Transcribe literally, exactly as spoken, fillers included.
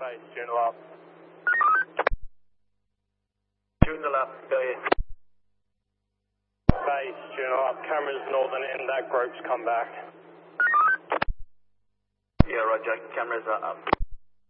Base, Juno up. Juno up, Billy. Base, Juno up. Cameras northern end, that group's come back. Yeah, roger. Cameras are up.